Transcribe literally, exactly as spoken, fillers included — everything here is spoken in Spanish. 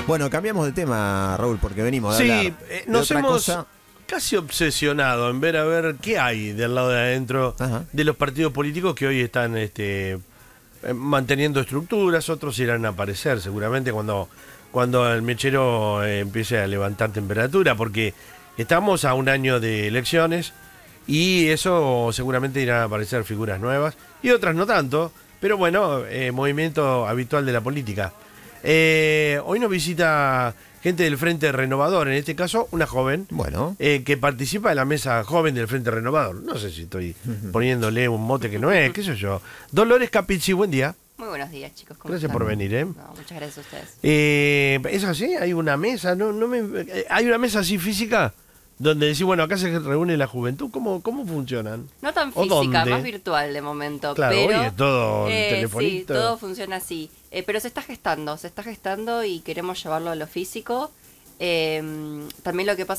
Bueno, cambiamos de tema, Raúl, porque venimos de Sí, hablar eh, de nos otra hemos cosa. casi obsesionado en ver a ver qué hay del lado de adentro Ajá. de los partidos políticos que hoy están este, eh, manteniendo estructuras, otros irán a aparecer seguramente cuando, cuando el mechero eh, empiece a levantar temperatura, porque estamos a un año de elecciones y eso seguramente irán a aparecer figuras nuevas y otras no tanto, pero bueno, eh, movimiento habitual de la política. Eh, hoy nos visita gente del Frente Renovador, en este caso una joven Bueno, eh, que participa de la mesa joven del Frente Renovador. No sé si estoy poniéndole un mote que no es, qué sé yo. Dolores Capizzi, buen día. Muy buenos días, chicos. ¿Cómo Gracias están? por venir, ¿eh? No, muchas gracias a ustedes. Eh, ¿Es así? ¿Hay una mesa? No, no me, eh, ¿Hay una mesa así física? Donde decís, bueno, acá se reúne la juventud. ¿Cómo, cómo funcionan? No tan ¿O física, dónde? más virtual de momento. Claro, pero, hoy es todo eh, telefonito. Sí, todo funciona así. Eh, pero se está gestando, se está gestando y queremos llevarlo a lo físico. Eh, también lo que pasa